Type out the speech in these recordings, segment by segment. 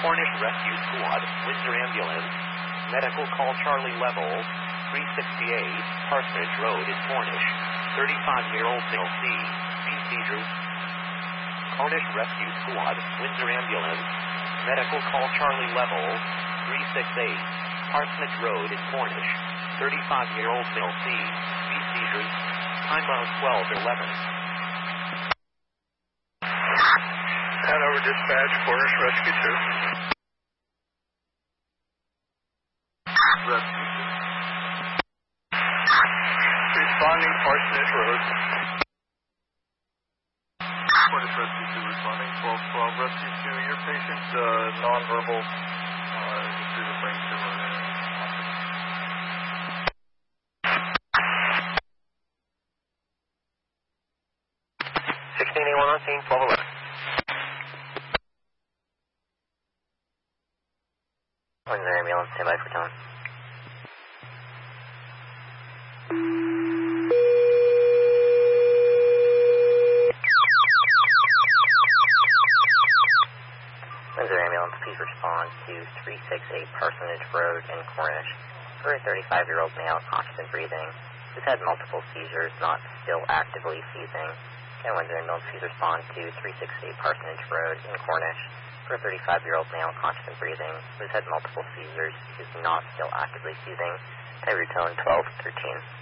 Cornish Rescue Squad, Windsor Ambulance, medical call Charlie level 368, Parsonage Road in Cornish, 35-year-old male C, B seizures. Cornish Rescue Squad, Windsor Ambulance, medical call Charlie level 368, Parsonage Road in Cornish, 35-year-old male C, B seizures, time of 12:11. Hanover Dispatch, Cornish Rescue 2. Rescue 2. Responding Parsonage Road. Cornish Rescue 2 responding, 1212. Rescue 2, your patient nonverbal, through the brain tumor. 1681 on scene, 1211. Windsor Ambulance, stand by for tone. Windsor Ambulance, please respond to 368 Parsonage Road in Cornish for a 35-year-old male, constant breathing, who's had multiple seizures, not still actively seizing. And Windsor Ambulance, please respond to 368 Parsonage Road in Cornish for a 35-year-old male, constant breathing, who's had multiple seizures, who's not still actively seizing. Type tone 1213.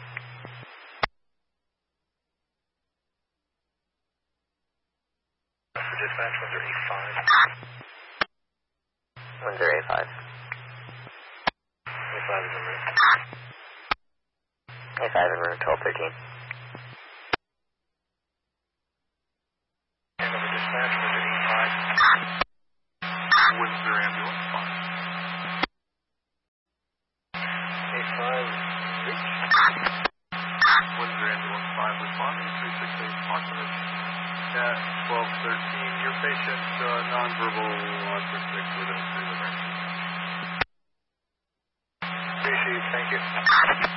Dispatch, Windsor A5. Windsor A5. A5 is in room. A5 in room 1213. Hanover Dispatch, Windsor A5. Windsor Ambulance, fine. A5 reached. Windsor Ambulance 5 responding, 368 Parsonage at 1213. Your patient, nonverbal autistic with a through the brain. Appreciate it, thank you.